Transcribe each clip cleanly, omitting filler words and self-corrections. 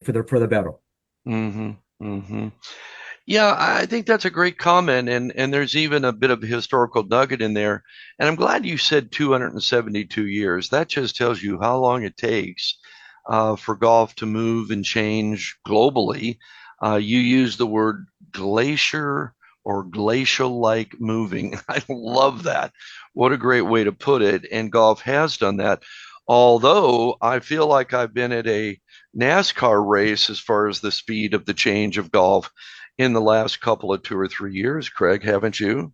for the better. Mm-hmm. Mm-hmm. Yeah, I think that's a great comment, and there's even a bit of a historical nugget in there. And I'm glad you said 272 years. That just tells you how long it takes for golf to move and change globally. You use the word glacier or glacial-like moving. I love that. What a great way to put it. And golf has done that. Although I feel like I've been at a NASCAR race as far as the speed of the change of golf in the last couple of 2 or 3 years, Craig, haven't you?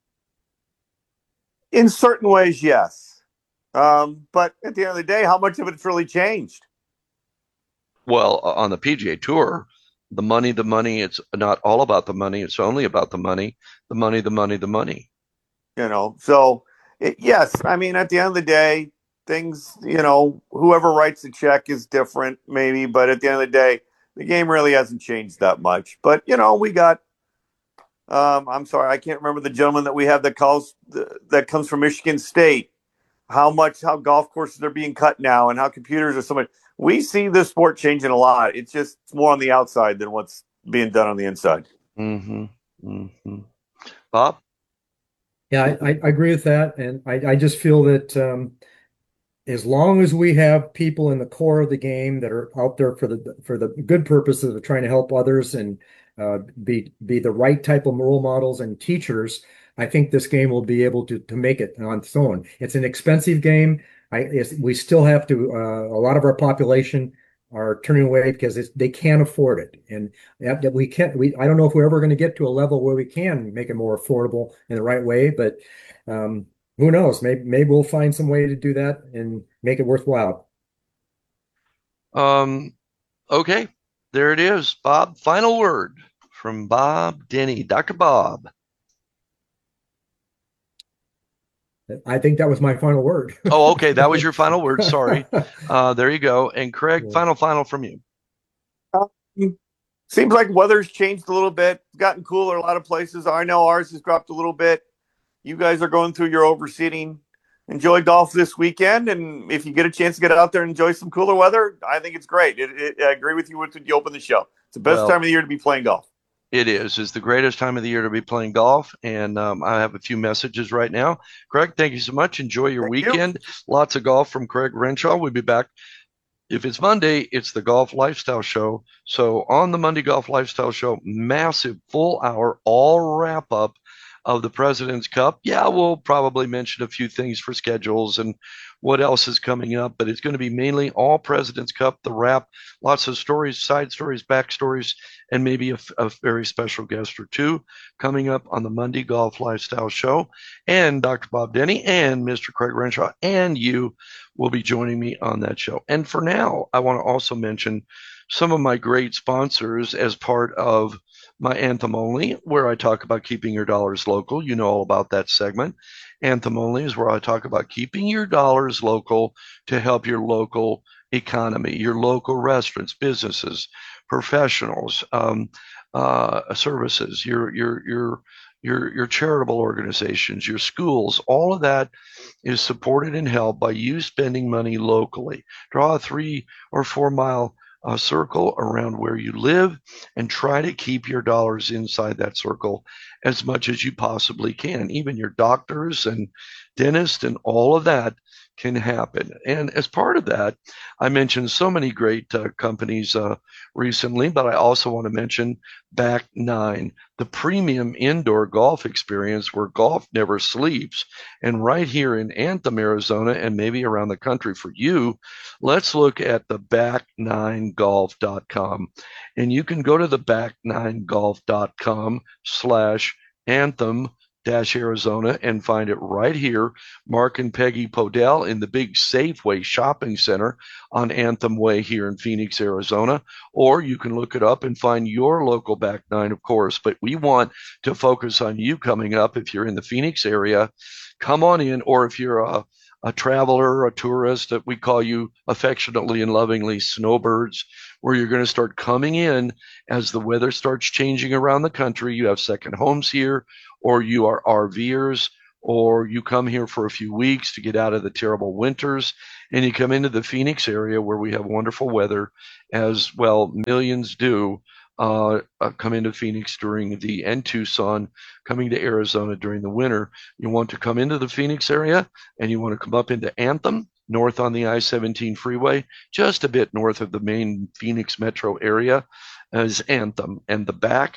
In certain ways, yes. But at the end of the day, how much of it's really changed? Well, on the PGA Tour, the money, it's not all about the money. It's only about the money, the money, the money, the money. So yes, I mean, at the end of the day, things, whoever writes the check is different, maybe, but at the end of the day, the game really hasn't changed that much. But we got. I'm sorry, I can't remember the gentleman that we have that comes from Michigan State. How golf courses are being cut now, and how computers are so much. We see this sport changing a lot. It's more on the outside than what's being done on the inside. Mm-hmm. Mm-hmm. Bob? Yeah, I agree with that, and I just feel that as long as we have people in the core of the game that are out there for the good purposes of trying to help others and be the right type of role models and teachers, I think this game will be able to make it on its own. It's an expensive game. We still have to. A lot of our population are turning away because they can't afford it, and that we can't. I don't know if we're ever going to get to a level where we can make it more affordable in the right way, but. Um, who knows? Maybe we'll find some way to do that and make it worthwhile. Um, okay, there it is. Bob, final word from Bob Denny. Dr. Bob. I think that was my final word. Oh, okay, that was your final word. Sorry. There you go. And Craig, final from you. Seems like weather's changed a little bit. It's gotten cooler a lot of places. I know ours has dropped a little bit. You guys are going through your overseeding. Enjoy golf this weekend, and if you get a chance to get out there and enjoy some cooler weather, I think it's great. I agree with you when you open the show. It's the best time Well, of the year to be playing golf. it is. It's the greatest time of the year to be playing golf. And I have a few messages right now. Craig, thank you so much. Enjoy your Thank you. weekend. Lots of golf from Craig Renshaw. We'll be back. If it's Monday, it's the Golf Lifestyle Show. So on the Monday Golf Lifestyle Show, massive full hour, all wrap up of the President's Cup. Yeah, we'll probably mention a few things for schedules and what else is coming up, but it's going to be mainly all President's Cup, the wrap, lots of stories, side stories, back stories, and maybe a very special guest or two coming up on the Monday Golf Lifestyle Show. And Dr. Bob Denny and Mr. Craig Renshaw and you will be joining me on that show. And for now, I want to also mention some of my great sponsors as part of my Anthem Only, where I talk about keeping your dollars local. You know all about that segment. Anthem Only is where I talk about keeping your dollars local to help your local economy, your local restaurants, businesses, professionals, services, your charitable organizations, your schools, all of that is supported and helped by you spending money locally. Draw a 3 or 4 mile circle around where you live and try to keep your dollars inside that circle as much as you possibly can. Even your doctors and dentists and all of that can happen. And as part of that, I mentioned so many great companies recently, but I also want to mention Back Nine, the premium indoor golf experience where golf never sleeps. And right here in Anthem, Arizona, and maybe around the country for you, let's look at the back9golf.com. And you can go to the back9golf.com/anthem Arizona and find it right here. Mark and Peggy Podell in the big Safeway shopping center on Anthem Way here in Phoenix, Arizona. Or you can look it up and find your local Back Nine, of course. But we want to focus on you coming up. If you're in the Phoenix area, come on in. Or if you're a traveler, a tourist, that we call you affectionately and lovingly snowbirds, where you're going to start coming in as the weather starts changing around the country. You have second homes here, or you are RVers, or you come here for a few weeks to get out of the terrible winters, and you come into the Phoenix area where we have wonderful weather, as well, millions do. Come into Phoenix and Tucson, coming to Arizona during the winter. You want to come into the Phoenix area and you want to come up into Anthem, north on the I-17 freeway, just a bit north of the main Phoenix metro area, is Anthem, and the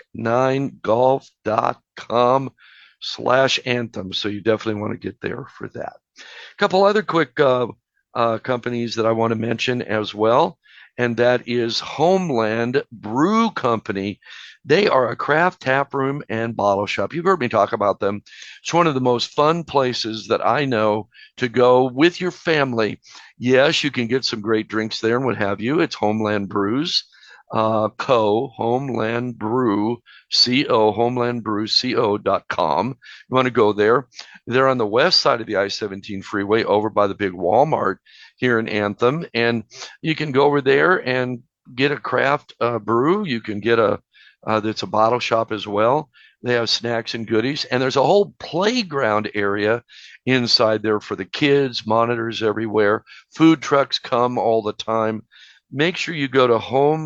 back9golf.com/Anthem. So you definitely want to get there for that. A couple other quick companies that I want to mention as well, and that is Homeland Brew Company. They are a craft tap room and bottle shop. You've heard me talk about them. It's one of the most fun places that I know to go with your family. Yes, you can get some great drinks there and what have you. It's Homeland Brews. Homeland Brew Co, homelandbrewco.com. You want to go there. They're on the west side of the I-17 freeway over by the big Walmart here in Anthem. And you can go over there and get a craft brew. You can get that's a bottle shop as well. They have snacks and goodies. And there's a whole playground area inside there for the kids, monitors everywhere. Food trucks come all the time. Make sure you go to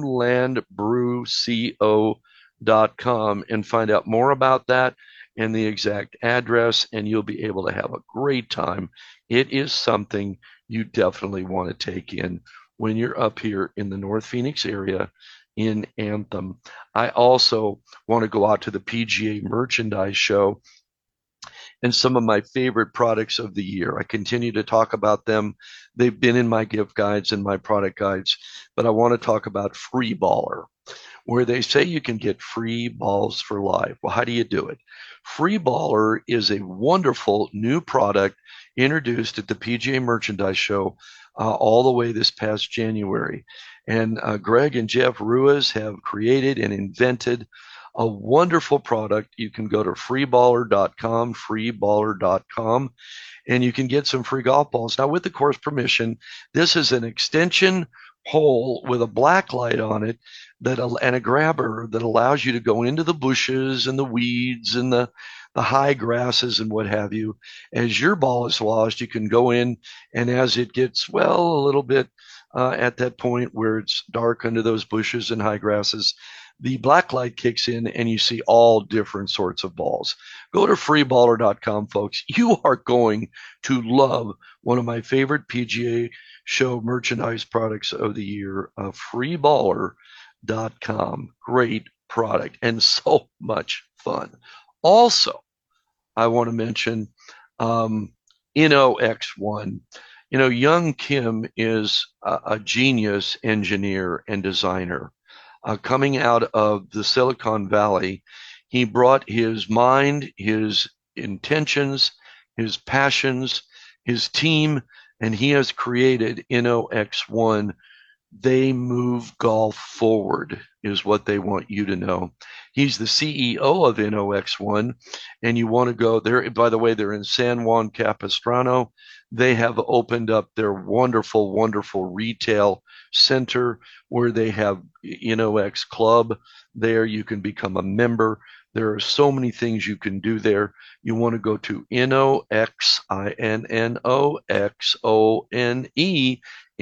homelandbrewco.com and find out more about that and the exact address, and you'll be able to have a great time. It is something you definitely want to take in when you're up here in the North Phoenix area in Anthem. I also want to go out to the PGA Merchandise Show and some of my favorite products of the year. I continue to talk about them. They've been in my gift guides and my product guides, but I want to talk about Free Baller, where they say you can get free balls for life. Well, how do you do it? Free Baller is a wonderful new product introduced at the PGA Merchandise Show all the way this past January. And Greg and Jeff Ruiz have created and invented a wonderful product. You can go to freeballer.com, and you can get some free golf balls. Now, with the course permission, this is an extension hole with a black light on it and a grabber that allows you to go into the bushes and the weeds and the high grasses and what have you. As your ball is lost, you can go in, and as it gets, well, a little bit at that point where it's dark under those bushes and high grasses, the black light kicks in and you see all different sorts of balls. Go to freeballer.com, folks. You are going to love one of my favorite PGA Show merchandise products of the year, freeballer.com. Great product and so much fun. Also, I want to mention InnoX1. Young Kim is a genius engineer and designer. Coming out of the Silicon Valley, he brought his mind, his intentions, his passions, his team, and he has created InnoX1. They move golf forward, is what they want you to know. He's the CEO of InnoX1, and you want to go there. By the way, they're in San Juan Capistrano. They have opened up their wonderful, wonderful retail center where they have InnoX Club. There you can become a member. There are so many things you can do there. You want to go to InnoX, INNOXONE,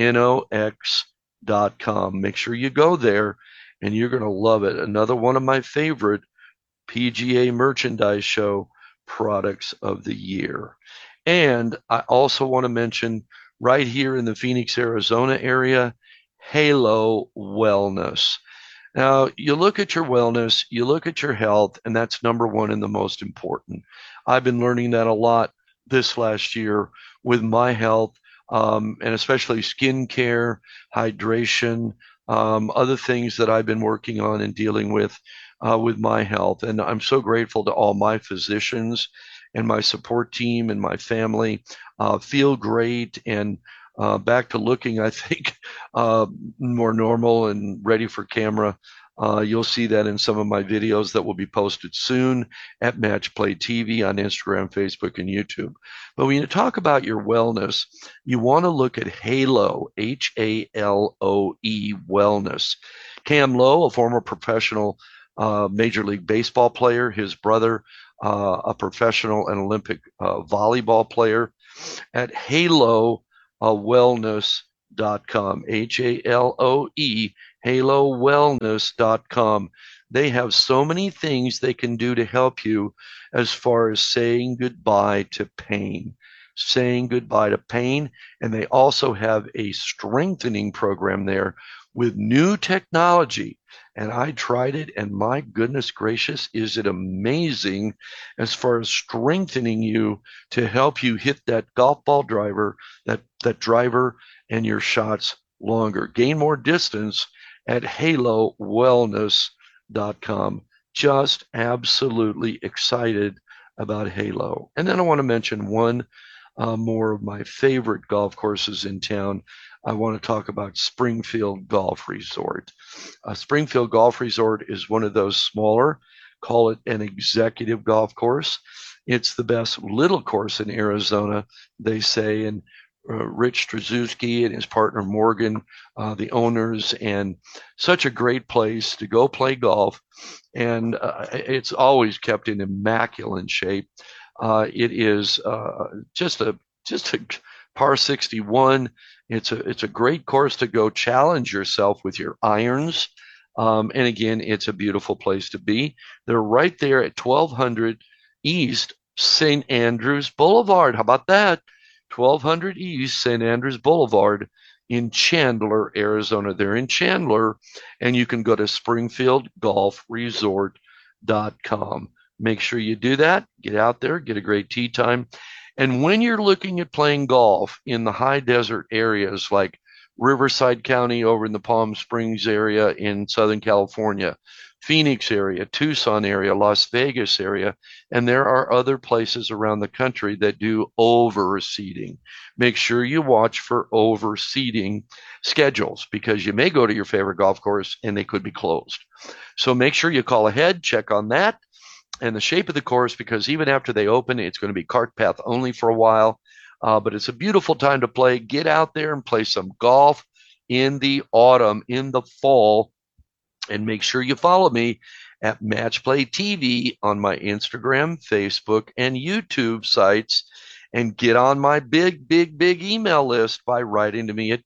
InnoX.com. Make sure you go there and you're going to love it. Another one of my favorite PGA Merchandise Show products of the year. And I also want to mention right here in the Phoenix, Arizona area, Halo Wellness. Now, you look at your wellness, you look at your health, and that's number one and the most important. I've been learning that a lot this last year with my health, and especially skincare, hydration, other things that I've been working on and dealing with my health. And I'm so grateful to all my physicians and my support team and my family. Feel great and back to looking, I think, more normal and ready for camera. You'll see that in some of my videos that will be posted soon at Match Play TV on Instagram, Facebook, and YouTube. But when you talk about your wellness, you want to look at Halo, Haloe Wellness. Cam Lowe, a former professional Major League Baseball player, his brother a professional and Olympic volleyball player, at halowellness.com, HALOE, halowellness.com. They have so many things they can do to help you as far as saying goodbye to pain. Saying goodbye to pain. And they also have a strengthening program there with new technology. And I tried it, and my goodness gracious, is it amazing as far as strengthening you to help you hit that golf ball driver, that driver, and your shots longer. Gain more distance at halowellness.com. Just absolutely excited about Halo. And then I want to mention one more of my favorite golf courses in town. I want to talk about Springfield Golf Resort. Springfield Golf Resort is one of those smaller, call it an executive golf course. It's the best little course in Arizona, they say, and Rich Strzelecki and his partner Morgan, the owners, and such a great place to go play golf. And it's always kept in immaculate shape. It is just a par 61. It's a great course to go challenge yourself with your irons. And again, it's a beautiful place to be. They're right there at 1200 East St. Andrews Boulevard. How about that? 1200 East St. Andrews Boulevard in Chandler, Arizona. They're in Chandler, and you can go to springfieldgolfresort.com. Make sure you do that. Get out there, get a great tee time. And when you're looking at playing golf in the high desert areas like Riverside County over in the Palm Springs area in Southern California, Phoenix area, Tucson area, Las Vegas area, and there are other places around the country that do overseeding. Make sure you watch for overseeding schedules, because you may go to your favorite golf course and they could be closed. So make sure you call ahead, check on that, and the shape of the course, because even after they open, it's going to be cart path only for a while. But it's a beautiful time to play. Get out there and play some golf in the autumn, in the fall. And make sure you follow me at Match Play TV on my Instagram, Facebook, and YouTube sites. And get on my big email list by writing to me at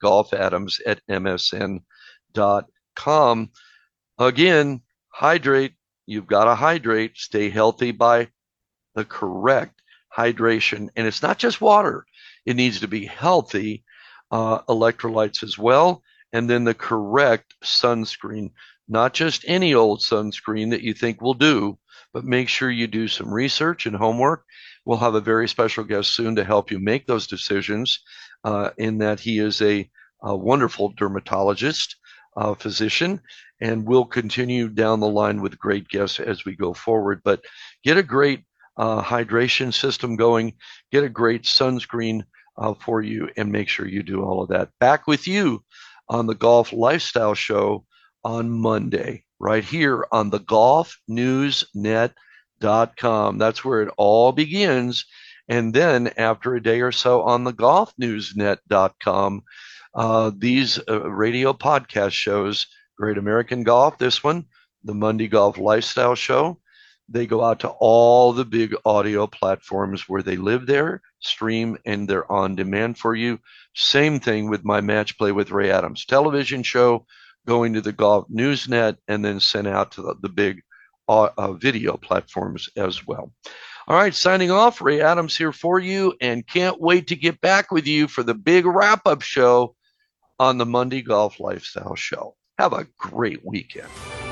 golfadams@msn.com. Again, hydrate. You've got to hydrate. Stay healthy by the correct hydration. And it's not just water. It needs to be healthy, electrolytes as well. And then the correct sunscreen. Not just any old sunscreen that you think will do, but make sure you do some research and homework. We'll have a very special guest soon to help you make those decisions, in that he is a wonderful dermatologist, physician, and we'll continue down the line with great guests as we go forward. But get a great hydration system going, get a great sunscreen for you, and make sure you do all of that. Back with you on the Golf Lifestyle Show on Monday, right here on the golfnewsnet.com. That's where it all begins. And then after a day or so on the golfnewsnet.com, these radio podcast shows, Great American Golf, this one, the Monday Golf Lifestyle Show, they go out to all the big audio platforms where they live there, stream, and they're on demand for you. Same thing with my Match Play with Ray Adams television show, going to the Golf Newsnet and then sent out to the big video platforms as well. All right, signing off, Ray Adams here for you, and can't wait to get back with you for the big wrap-up show on the Monday Golf Lifestyle Show. Have a great weekend.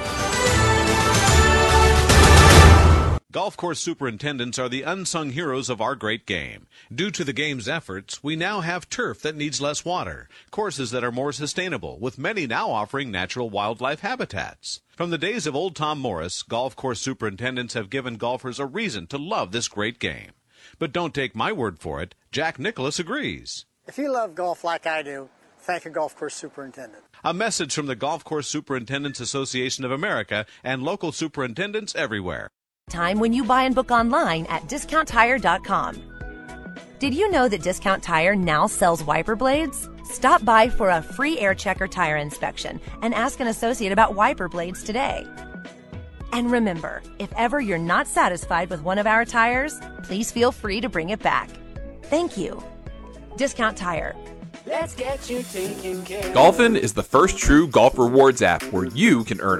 Golf course superintendents are the unsung heroes of our great game. Due to the game's efforts, we now have turf that needs less water, courses that are more sustainable, with many now offering natural wildlife habitats. From the days of old Tom Morris, golf course superintendents have given golfers a reason to love this great game. But don't take my word for it. Jack Nicklaus agrees. If you love golf like I do, thank a golf course superintendent. A message from the Golf Course Superintendents Association of America and local superintendents everywhere. Time when you buy and book online at DiscountTire.com. Did you know that Discount Tire now sells wiper blades? Stop by for a free air checker tire inspection and ask an associate about wiper blades today. And remember, if ever you're not satisfied with one of our tires, please feel free to bring it back. Thank you. Discount Tire. Let's get you taken care of. Golfin is the first true golf rewards app where you can earn